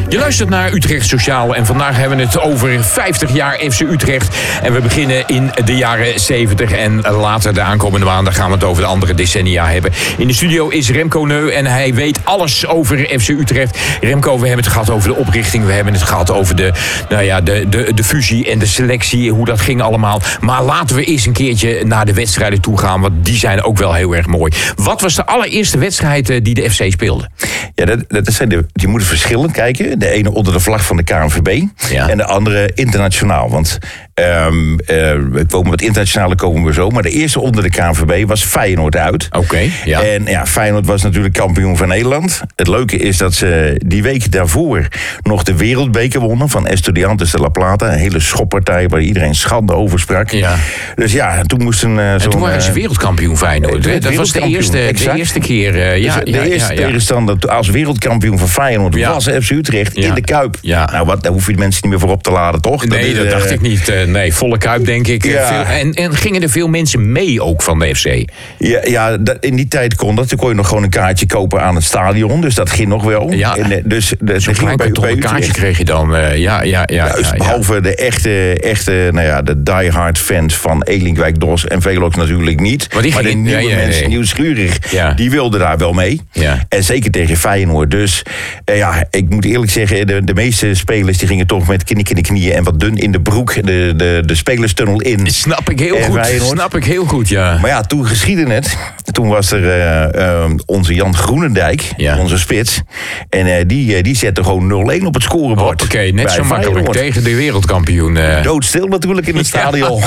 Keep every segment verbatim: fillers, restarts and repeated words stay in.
Je luistert naar Utrecht Sociaal en vandaag hebben we het over vijftig jaar F C Utrecht. En we beginnen in de jaren zeventig en later de aankomende maanden gaan we het over de andere decennia hebben. In de studio is Remco Neu en hij weet alles over F C Utrecht. Remco, we hebben het gehad over de oprichting, we hebben het gehad over de, nou ja, de, de, de fusie en de selectie, hoe dat ging allemaal. Maar laten we eens een keertje naar de wedstrijden toe gaan, want die zijn ook wel heel erg mooi. Wat was de allereerste wedstrijd die de F C speelde? Ja, dat, dat zijn de, je moet verschillen kijken. De ene onder de vlag van de K N V B ja. En de andere internationaal. Want um, uh, we komen wat internationale komen we zo. Maar de eerste onder de K N V B was Feyenoord uit. Oké, okay, ja. En ja, Feyenoord was natuurlijk kampioen van Nederland. Het leuke is dat ze die week daarvoor nog de wereldbeker wonnen van Estudiantes de La Plata. Een hele schoppartij waar iedereen schande over sprak. Ja. Dus ja, toen moesten uh, en toen waren ze wereldkampioen Feyenoord. Uh, dat was de eerste, de eerste keer. Uh, ja, dus de ja, eerste ja, ja. tegenstander als wereldkampioen van Feyenoord ja. was F C Utrecht ja. in de Kuip. Ja. Nou, wat, daar hoef je de mensen niet meer voor op te laden, toch? Nee, dat, dat dacht uh, ik niet. Uh, nee, volle Kuip, denk ik. Ja. Veel, en, en gingen er veel mensen mee ook van de F C? Ja, ja dat, in die tijd kon dat. Toen kon je nog gewoon een kaartje kopen aan het stadion. Dus dat ging nog wel. Ja. En, dus, dus zo'n klein kartonnen kaartje kreeg je dan. Uh, ja, ja, ja, Juist, ja, behalve ja. de echte, echte, nou ja, de diehard fans van Elinkwijk, Dos en Velox natuurlijk niet. Maar, die maar de nieuwe ja, ja, mensen, nee. nieuwsgierig, ja. die wilden daar wel mee. Ja. En zeker tegen Feyenoord. Dus uh, ja, ik moet eerlijk zeggen, de, de meeste spelers die gingen toch met knik in de knieën en wat dun in de broek de, de, de spelerstunnel in. Snap ik heel goed. Feyenoord. Snap ik heel goed, ja. Maar ja, toen geschiedde het. Toen was er uh, uh, onze Jan Groenendijk, ja. onze spits. En uh, die, uh, die zette gewoon nul een op het scorebord. Oké, okay, net zo makkelijk Feyenoord. Tegen de wereldkampioen. Uh. Doodstil natuurlijk in het stadion.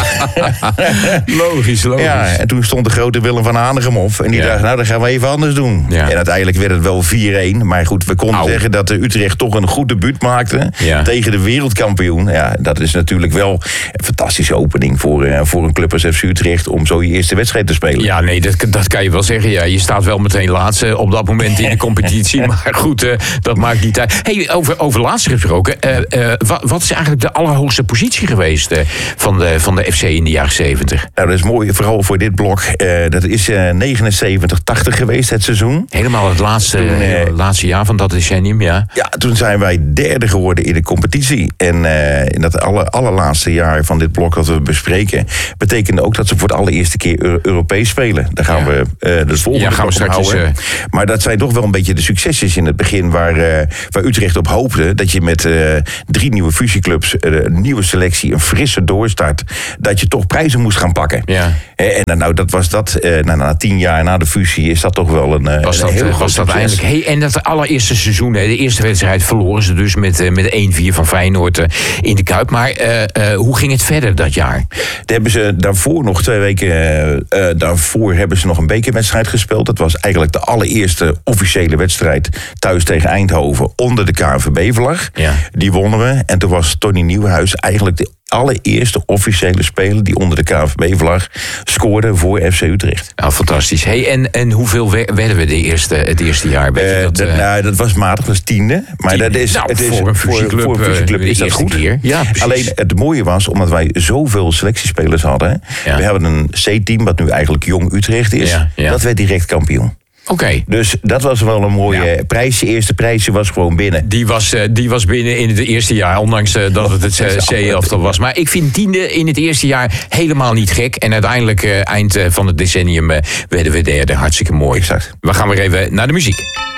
logisch, logisch. Ja, en toen stond de grote Willem van Hanegem op. En die ja. dacht, nou, dat gaan we even anders doen. Ja. En uiteindelijk werd het wel vier een. Maar goed, we konden Au. zeggen dat de Utrecht toch een goed debuut maakte. Ja. Tegen de wereldkampioen. Ja, dat is natuurlijk wel een fantastische opening voor, uh, voor een club als F C Utrecht om zo je eerste wedstrijd te spelen. Ja, nee, dat, dat kan je wel zeggen. Ja, je staat wel meteen laatste op dat moment in de competitie. Maar goed, uh, dat maakt niet uit. Hey, over, over laatste gesproken. Uh, uh, wat, wat is eigenlijk de allerhoogste positie geweest uh, van, de, van de F C in de jaren zeventig? Nou, dat is mooi, vooral voor dit blok. Uh, dat is uh, negenenzeventig tachtig geweest, het seizoen. Helemaal het laatste, toen, uh, het laatste jaar van dat decennium, ja. Ja, toen zijn wij derde geworden in de competitie. En uh, in dat aller, allerlaatste jaar van dit blok dat we bespreken, betekende ook dat ze voor de allereerste keer Euro- Europees spelen. Daar gaan ja. we uh, de volgende ja, gaan we straks houden. Eens, uh... Maar dat zijn toch wel een beetje de succesjes in het begin waar, uh, waar Utrecht op hoopte. Dat je met uh, drie nieuwe fusieclubs, uh, een nieuwe selectie, een frisse doorstart, dat je toch prijzen moest gaan pakken. Ja. En nou, dat was dat, uh, nou, na tien jaar na de fusie is dat toch wel een, uh, was dat, een heel uh, groot was dat succes. Hey, en dat allereerste seizoen, de eerste wedstrijd verloren ze dus met, uh, met één vier van Feyenoord uh, in de Kuip. Maar uh, uh, hoe ging het verder dat jaar? Daar hebben ze daarvoor nog twee weken, uh, daarvoor hebben ze nog een bekerwedstrijd gespeeld. Dat was eigenlijk de allereerste officiële wedstrijd thuis tegen Eindhoven onder de K N V B-vlag. Ja. Die wonnen we. En toen was Tony Nieuwenhuis eigenlijk de allereerste officiële speler die onder de K N V B-vlag scoorde voor F C Utrecht. Nou, fantastisch. Hey, en, en hoeveel werden we de eerste, het eerste jaar? Weet je dat, uh, dat, nou, dat was matig, dat was tiende. Maar tiende. Dat is, nou, het is, voor een fusieclub, voor, voor een fusieclub is dat goed. Keer. Ja, alleen het mooie was, omdat wij zoveel selectiespelers hadden. Ja. We hebben een C-team, wat nu eigenlijk Jong Utrecht is. Ja, ja. Dat werd direct kampioen. Oké. Okay. Dus dat was wel een mooie ja. prijsje. Eerste prijsje was gewoon binnen. Die was, uh, die was binnen in het eerste jaar, ondanks uh, dat het het uh, C-elftal was. Maar ik vind tiende in het eerste jaar helemaal niet gek. En uiteindelijk, uh, eind uh, van het decennium, uh, werden we derde. Hartstikke mooi. Exact. We gaan weer even naar de muziek.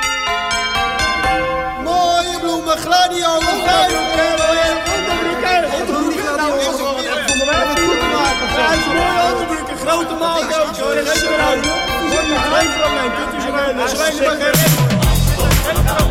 Mooie bloemen, gladiolen, grote maalkootjes, hoor. Geen probleem, kunt u ze ruilen.